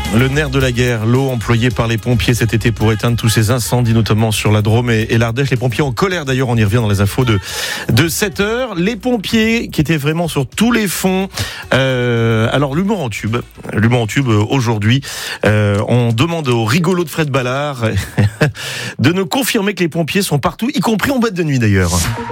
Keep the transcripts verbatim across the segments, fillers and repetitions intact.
Le nerf de la guerre, l'eau employée par les pompiers cet été pour éteindre tous ces incendies, notamment sur la Drôme et, et l'Ardèche. Les pompiers en colère d'ailleurs, on y revient dans les infos de, de sept heures. Les pompiers qui étaient vraiment sur tous les fonds. Euh, alors l'humour en tube, l'humour en tube aujourd'hui, euh, on demande au rigolo de Fred Ballard de nous confirmer que les pompiers sont partout, y compris en boîte de nuit d'ailleurs.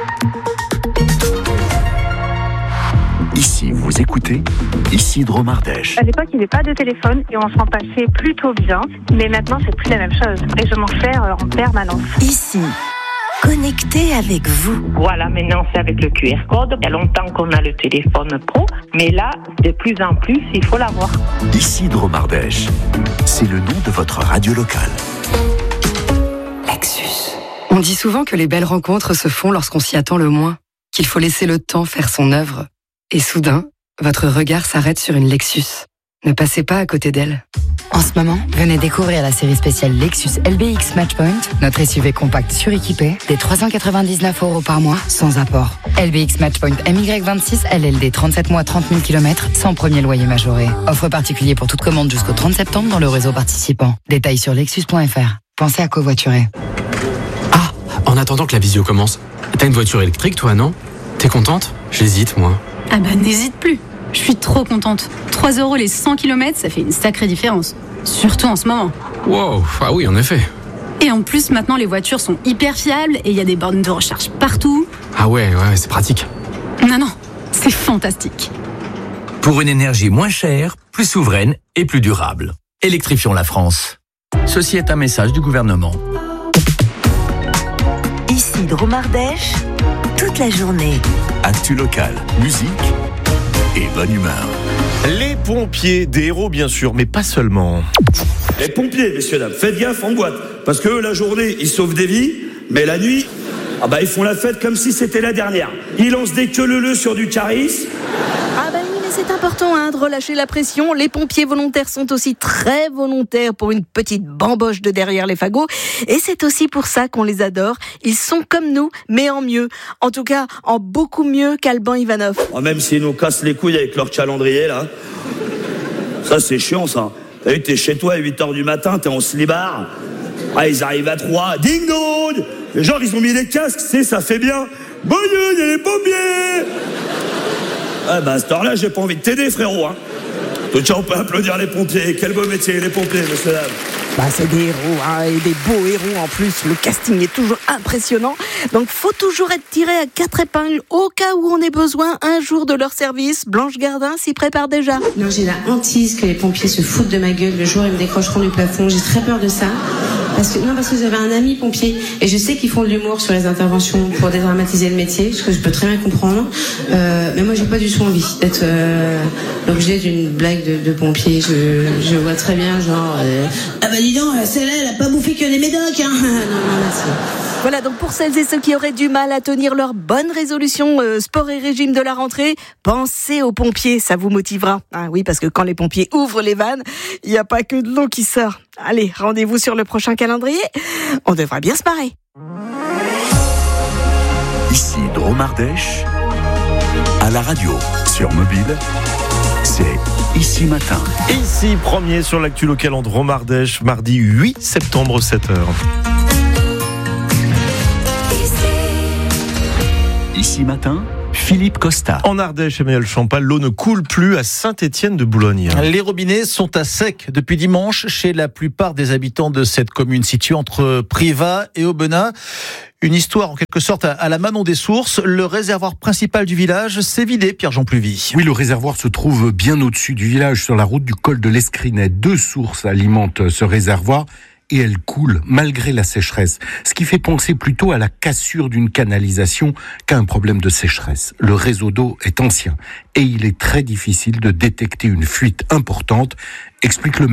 Ici, vous écoutez Ici Drôme Ardèche. À l'époque, il n'y avait pas de téléphone et on s'en passait plutôt bien. Mais maintenant, c'est plus la même chose. Et je m'en sers en permanence. Ici, connecté avec vous. Voilà, maintenant, c'est avec le Q R code. Il y a longtemps qu'on a le téléphone pro. Mais là, de plus en plus, il faut l'avoir. Ici Drôme Ardèche. C'est le nom de votre radio locale. Lexus. On dit souvent que les belles rencontres se font lorsqu'on s'y attend le moins. Qu'il faut laisser le temps faire son œuvre. Et soudain, votre regard s'arrête sur une Lexus. Ne passez pas à côté d'elle. En ce moment, venez découvrir la série spéciale Lexus L B X Matchpoint, notre S U V compact suréquipé, des trois cent quatre-vingt-dix-neuf euros par mois, sans apport. L B X Matchpoint M Y vingt-six, L L D, trente-sept mois, trente mille kilomètres, sans premier loyer majoré. Offre particulier pour toute commande jusqu'au trente septembre dans le réseau participant. Détails sur lexus point f r. Pensez à covoiturer. Ah, en attendant que la visio commence, t'as une voiture électrique toi, non ? T'es contente ? J'hésite, moi. Ah bah n'hésite plus, je suis trop contente. trois euros les cent kilomètres, ça fait une sacrée différence. Surtout en ce moment. Wow, ah oui, en effet. Et en plus, maintenant, les voitures sont hyper fiables et il y a des bornes de recharge partout. Ah ouais, ouais, c'est pratique. Non, non, c'est fantastique. Pour une énergie moins chère, plus souveraine et plus durable. Électrifions la France. Ceci est un message du gouvernement. Ici Drôme Ardèche, toute la journée. Actu locale, musique et bonne humeur. Les pompiers, des héros bien sûr, mais pas seulement. Les pompiers, messieurs, dames, faites gaffe en boîte. Parce que la journée, ils sauvent des vies, mais la nuit, ah bah, ils font la fête comme si c'était la dernière. Ils lancent des queue-leu-leu sur du charisme. Ah bah oui, mais c'est important hein, de relâcher la pression. Les pompiers volontaires sont aussi très volontaires pour une petite bamboche de derrière les fagots. Et c'est aussi pour ça qu'on les adore. Ils sont comme nous, mais en mieux. En tout cas, en beaucoup mieux qu'Alban Ivanov. Oh, même s'ils nous cassent les couilles avec leur calendrier, là. Ça, c'est chiant, ça. T'as vu, t'es chez toi à huit heures du matin, t'es en slibard. Ah, ils arrivent à trois. Ding dong! Les gens, ils ont mis des casques, c'est, ça fait bien. Bonne nuit, il y a les pompiers! Ah bah à cette heure-là, j'ai pas envie de t'aider, frérot. Hein. Tiens, on peut applaudir les pompiers. Quel beau métier, les pompiers, monsieur dame. Bah c'est des héros, hein, et des beaux héros en plus. Le casting est toujours impressionnant. Donc faut toujours être tiré à quatre épingles au cas où on ait besoin un jour de leur service. Blanche Gardin s'y prépare déjà. Non, j'ai la hantise que les pompiers se foutent de ma gueule le jour où ils me décrocheront du plafond. J'ai très peur de ça. Parce que, non, parce que j'avais un ami pompier et je sais qu'ils font de l'humour sur les interventions pour dédramatiser le métier, ce que je peux très bien comprendre. Euh, mais moi, j'ai pas du tout envie d'être euh, l'objet d'une blague de, de pompier. Je, je vois très bien, genre, euh, ah bah dis donc, celle-là, elle a pas bouffé que des médocs, hein. Non, non, merci. Voilà, donc pour celles et ceux qui auraient du mal à tenir leur bonne résolution euh, sport et régime de la rentrée, pensez aux pompiers, ça vous motivera. Ah oui, parce que quand les pompiers ouvrent les vannes, il n'y a pas que de l'eau qui sort. Allez, rendez-vous sur le prochain calendrier. On devrait bien se parer. Ici Drôme Ardèche, à la radio, sur mobile, c'est Ici Matin. Ici, premier sur l'actu locale en Drôme Ardèche, mardi huit septembre, sept heures. Ici Matin, Philippe Costa. En Ardèche, Emmanuel Champal, l'eau ne coule plus à Saint-Étienne de Boulogne. Les robinets sont à sec depuis dimanche chez la plupart des habitants de cette commune située entre Privas et Aubenas. Une histoire en quelque sorte à la Manon des Sources. Le réservoir principal du village s'est vidé, Pierre-Jean Pluvy. Oui, le réservoir se trouve bien au-dessus du village, sur la route du col de l'Escrinet. Deux sources alimentent ce réservoir et elles coulent malgré la sécheresse. Ce qui fait penser plutôt à la cassure d'une canalisation qu'à un problème de sécheresse. Le réseau d'eau est ancien et il est très difficile de détecter une fuite importante, explique le maire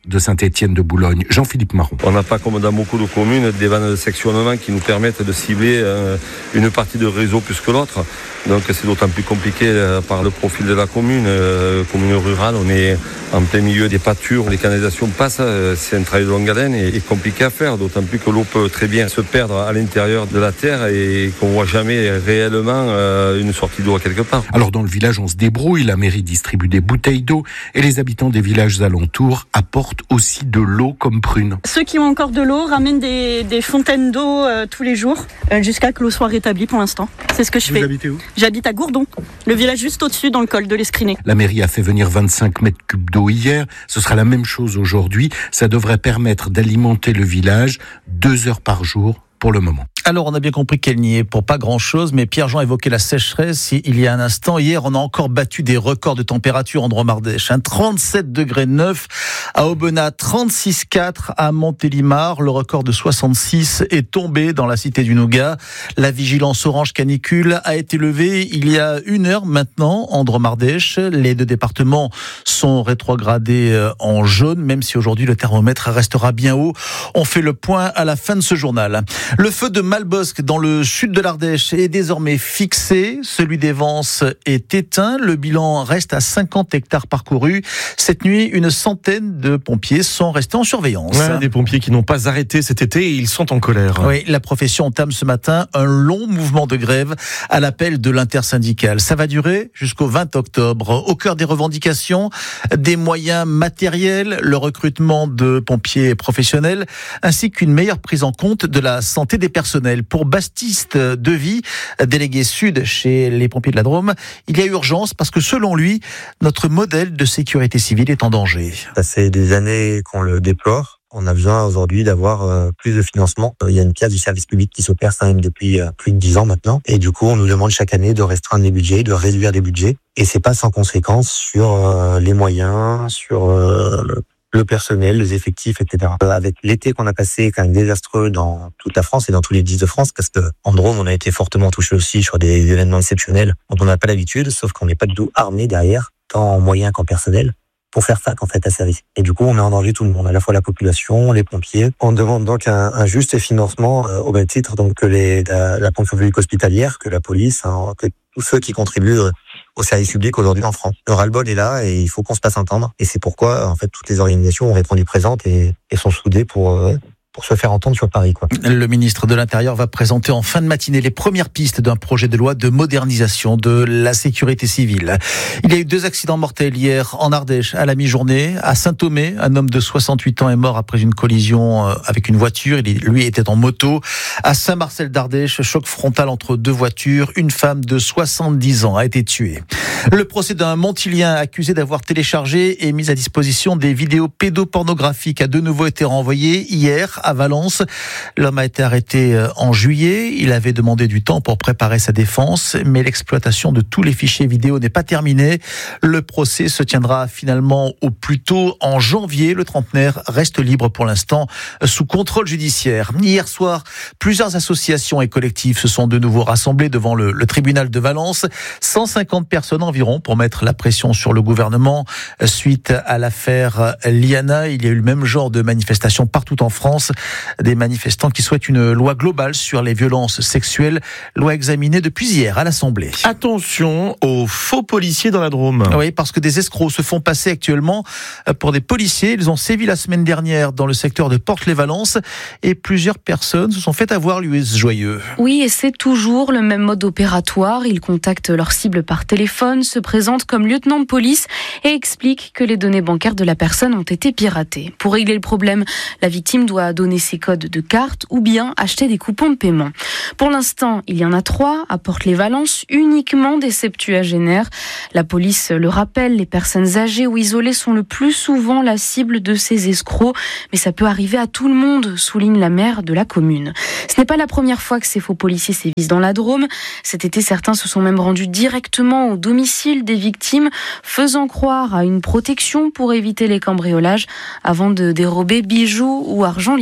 de Saint-Étienne de Boulogne, Jean-Philippe Marron. On n'a pas, comme dans beaucoup de communes, des vannes de sectionnement qui nous permettent de cibler euh, une partie de réseau plus que l'autre. Donc c'est d'autant plus compliqué euh, par le profil de la commune. Euh, commune rurale, on est en plein milieu des pâtures, les canalisations passent, euh, c'est un travail de longue haleine et, et compliqué à faire, d'autant plus que l'eau peut très bien se perdre à l'intérieur de la terre et qu'on ne voit jamais réellement euh, une sortie d'eau quelque part. Alors dans le village, on se débrouille, la mairie distribue des bouteilles d'eau et les habitants des villages alentours apportent aussi de l'eau comme prune. Ceux qui ont encore de l'eau ramènent des, des fontaines d'eau euh, tous les jours euh, jusqu'à que l'eau soit rétablie pour l'instant. C'est ce que je Vous fais. Vous habitez où ? J'habite à Gourdon, le village juste au-dessus dans le col de l'Escrinet. La mairie a fait venir vingt-cinq mètres cubes d'eau hier. Ce sera la même chose aujourd'hui. Ça devrait permettre d'alimenter le village deux heures par jour pour le moment. Alors, on a bien compris qu'elle n'y est pour pas grand-chose, mais Pierre-Jean évoquait la sécheresse il y a un instant. Hier, on a encore battu des records de température en Drôme-Ardèche. trente-sept degrés neuf à Aubenas, trente-six virgule quatre à Montélimar. Le record de soixante-six est tombé dans la cité du Nougat. La vigilance orange canicule a été levée il y a une heure maintenant en Drôme-Ardèche. Les deux départements sont rétrogradés en jaune, même si aujourd'hui le thermomètre restera bien haut. On fait le point à la fin de ce journal. Le feu de Malbosc dans le sud de l'Ardèche est désormais fixé. Celui des Vences est éteint. Le bilan reste à cinquante hectares parcourus. Cette nuit, une centaine de pompiers sont restés en surveillance. Ouais, des pompiers qui n'ont pas arrêté cet été et ils sont en colère. Oui, la profession entame ce matin un long mouvement de grève à l'appel de l'intersyndicale. Ça va durer jusqu'au vingt octobre. Au cœur des revendications, des moyens matériels, le recrutement de pompiers professionnels, ainsi qu'une meilleure prise en compte de la santé des personnels. Pour Baptiste Devy, délégué sud chez les pompiers de la Drôme, il y a urgence parce que selon lui, notre modèle de sécurité civile est en danger. Ça fait des années qu'on le déplore. On a besoin aujourd'hui d'avoir euh, plus de financement. Il y a une pièce du service public qui s'opère quand même depuis euh, plus de dix ans maintenant. Et du coup, on nous demande chaque année de restreindre les budgets, de réduire les budgets. Et c'est pas sans conséquence sur euh, les moyens, sur euh, le personnel, les effectifs, et cetera. Euh, avec l'été qu'on a passé, quand même désastreux dans toute la France et dans tous les dix de France, parce que en Drôme, on a été fortement touché aussi sur des événements exceptionnels dont on n'a pas l'habitude, sauf qu'on n'est pas du tout armé derrière, tant en moyens qu'en personnel, pour faire face en fait à service. Et du coup, on met en danger tout le monde, à la fois la population, les pompiers. On demande donc un, un juste financement euh, au même titre donc que les, la, la fonction publique hospitalière, que la police, hein, que tous ceux qui contribuent euh, au service public aujourd'hui en France. Le ras-le-bol est là et il faut qu'on se passe entendre. Et c'est pourquoi en fait toutes les organisations ont répondu présentes et, et sont soudées pour euh, pour se faire entendre sur Paris, quoi. Le ministre de l'Intérieur va présenter en fin de matinée les premières pistes d'un projet de loi de modernisation de la sécurité civile. Il y a eu deux accidents mortels hier en Ardèche à la mi-journée. À Saint-Thomé, un homme de soixante-huit ans est mort après une collision avec une voiture. Il, lui était en moto. À Saint-Marcel d'Ardèche, choc frontal entre deux voitures. Une femme de soixante-dix ans a été tuée. Le procès d'un Montilien accusé d'avoir téléchargé et mis à disposition des vidéos pédopornographiques a de nouveau été renvoyé hier à Valence. L'homme a été arrêté en juillet. Il avait demandé du temps pour préparer sa défense, mais l'exploitation de tous les fichiers vidéo n'est pas terminée. Le procès se tiendra finalement au plus tôt en janvier. Le trentenaire reste libre pour l'instant sous contrôle judiciaire. Hier soir, plusieurs associations et collectifs se sont de nouveau rassemblés devant le, le tribunal de Valence. cent cinquante personnes environ pour mettre la pression sur le gouvernement suite à l'affaire Liana. Il y a eu le même genre de manifestation partout en France. Des manifestants qui souhaitent une loi globale sur les violences sexuelles, loi examinée depuis hier à l'Assemblée. Attention aux faux policiers dans la Drôme. Oui, parce que des escrocs se font passer actuellement pour des policiers. Ils ont sévi la semaine dernière dans le secteur de Porte-les-Valences et plusieurs personnes se sont fait avoir, Louise Joyeux. Oui, et c'est toujours le même mode opératoire. Ils contactent leur cible par téléphone, se présentent comme lieutenant de police et expliquent que les données bancaires de la personne ont été piratées. Pour régler le problème, la victime doit donner ses codes de carte ou bien acheter des coupons de paiement. Pour l'instant, il y en a trois à Porte-les-Valences, uniquement des septuagénaires. La police le rappelle, les personnes âgées ou isolées sont le plus souvent la cible de ces escrocs, mais ça peut arriver à tout le monde, souligne la maire de la commune. Ce n'est pas la première fois que ces faux policiers sévissent dans la Drôme. Cet été, certains se sont même rendus directement au domicile des victimes, faisant croire à une protection pour éviter les cambriolages avant de dérober bijoux ou argent liquide.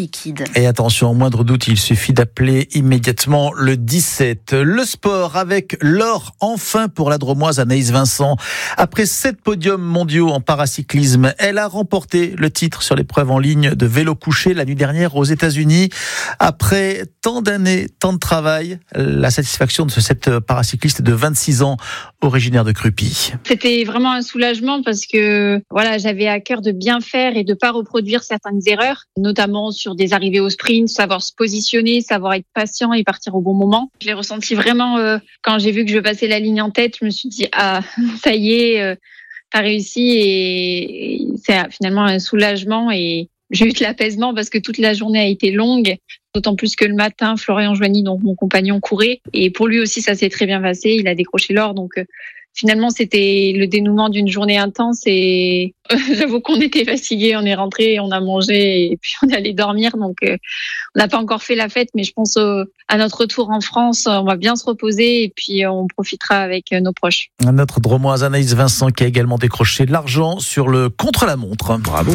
liquide. Et attention, au moindre doute, il suffit d'appeler immédiatement le dix-sept. Le sport avec l'or enfin pour la Dromoise Anaïs Vincent. Après sept podiums mondiaux en paracyclisme, elle a remporté le titre sur l'épreuve en ligne de vélo couché la nuit dernière aux États-Unis. Après tant d'années, tant de travail, la satisfaction de cette paracycliste de vingt-six ans, originaire de Crupy. C'était vraiment un soulagement parce que voilà, j'avais à cœur de bien faire et de pas reproduire certaines erreurs, notamment sur des arrivées au sprint, savoir se positionner, savoir être patient et partir au bon moment. Je l'ai ressenti vraiment euh, quand j'ai vu que je passais la ligne en tête, je me suis dit ah ça y est, euh, t'as réussi et, et c'est finalement un soulagement et j'ai eu de l'apaisement parce que toute la journée a été longue, d'autant plus que le matin, Florian Joigny, donc mon compagnon, courait. Et pour lui aussi, ça s'est très bien passé. Il a décroché l'or. Donc euh, finalement, c'était le dénouement d'une journée intense. Et euh, j'avoue qu'on était fatigués. On est rentrés, on a mangé et puis on est allé dormir. Donc euh, on n'a pas encore fait la fête, mais je pense euh, à notre retour en France, on va bien se reposer et puis euh, on profitera avec euh, nos proches. Notre Dromoise Anaïs Vincent qui a également décroché de l'argent sur le contre-la-montre. Bravo.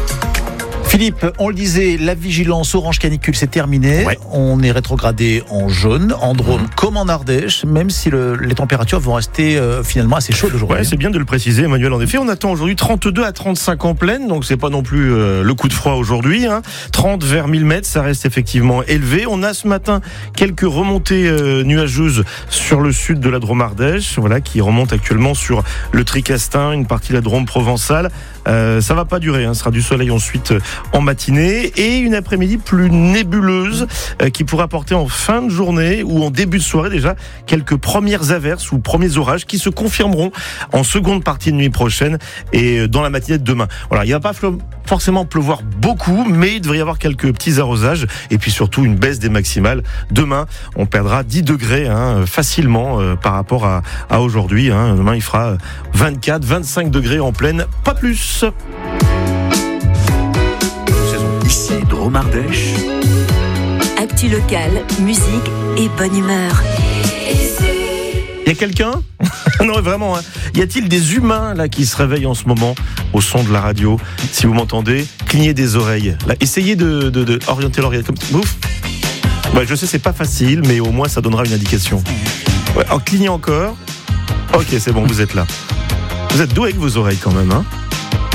Philippe, on le disait, la vigilance orange canicule c'est terminé. Ouais. On est rétrogradé en jaune, en Drôme mmh. comme en Ardèche, même si le, les températures vont rester euh, finalement assez chaudes aujourd'hui. Ouais, c'est bien de le préciser, Emmanuel. En effet, on attend aujourd'hui trente-deux à trente-cinq en pleine, donc c'est pas non plus euh, le coup de froid aujourd'hui. Hein. trente vers mille mètres, ça reste effectivement élevé. On a ce matin quelques remontées euh, nuageuses sur le sud de la Drôme Ardèche, voilà, qui remontent actuellement sur le Tricastin, une partie de la Drôme provençale. Euh, ça va pas durer, hein. Ce sera du soleil ensuite euh, en matinée et une après-midi plus nébuleuse euh, qui pourrait apporter en fin de journée ou en début de soirée déjà quelques premières averses ou premiers orages qui se confirmeront en seconde partie de nuit prochaine et dans la matinée de demain. Voilà, il va pas forcément pleuvoir beaucoup, mais il devrait y avoir quelques petits arrosages et puis surtout une baisse des maximales. Demain, on perdra dix degrés hein, facilement euh, par rapport à, à aujourd'hui. Hein. Demain, il fera vingt-quatre, vingt-cinq degrés en pleine, pas plus. Ici Drôme Ardèche. Actu locale, musique et bonne humeur. Il y a quelqu'un ? Non, vraiment. Hein. Y a-t-il des humains là qui se réveillent en ce moment au son de la radio ? Si vous m'entendez, clignez des oreilles. Là, essayez de, de, de orienter l'oreille comme ça. Bouf. Ouais, je sais, c'est pas facile, mais au moins ça donnera une indication. Ouais, en clignez encore. Ok, c'est bon, vous êtes là. Vous êtes doué avec vos oreilles quand même, hein ?